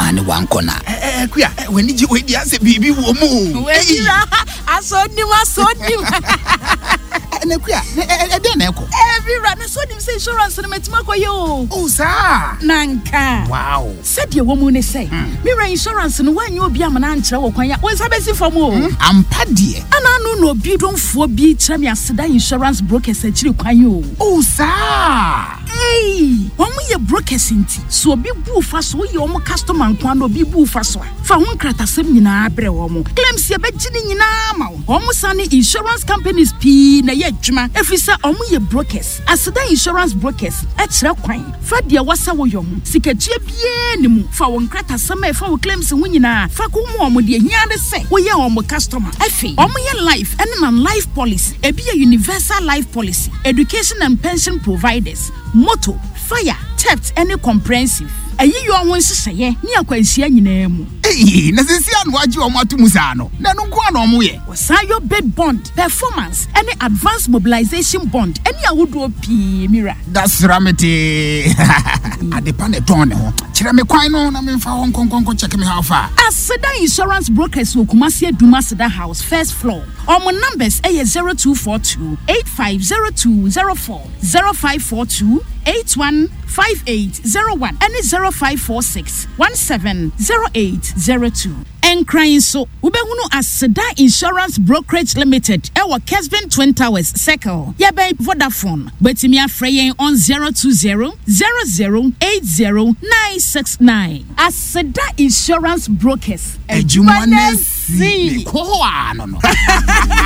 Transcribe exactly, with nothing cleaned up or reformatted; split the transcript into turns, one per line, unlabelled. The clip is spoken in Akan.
ne wankona
eh kuya wani ji we dia se bibi wo mu
we asoni wasoni
ne kuya e de na eko
every run so dim say insurance no metima koyo
oh sa
nanka
wow
said ye wo mu ne say me insurance no wanyi obi amana ankyere wo kwan ya wo sabesi fam o
ampa de
ana no no obi donfo bi kyerɛ me aseda insurance brokers akiri kwan yo
oh sa
hey omo ye brokers nti so obi bu fa so ye omo customer nkwan no obi bu fa so fa ho nkratasem nyina abre omo claims ye begini nyina ma omo sane insurance companies p na ye adwuma efisa omo ye brokers aseda insurance brokers e kyerɛ kwan fa de wasa wo yo ho sikatue bie ne mu fa wo nkratasem e fa wo claims ho nyina fa ko mu omo de hia de se wo ye omo customer efi omo ye life and non life policy e be a universal life policy education and pension providers motor fire theft any comprehensive ayi yo won seseye ni akwansia nyina mu
eh na sesia no agi o matu sa no na no nko na omo ye
wasayo bid bond performance any advanced mobilization bond any awodo pi mira
that's ramete adepa ne ton ne ho kire me kwan no na me fa ho nkonkonko check me how far
aseda insurance brokers okumasi aduma aseda house first floor omo numbers eh zero two four two eight five zero two zero four zero five four two eight one five eight zero one and zero five four six one seven zero eight zero two. And crying so ubehunu aseda insurance brokerage limited ewa Kesbin Twin Towers Circle yabe Vodafone betimi afreyen on zero two zero zero zero eight zero nine six nine. Aseda insurance brokers
ejumane si ko ho ano no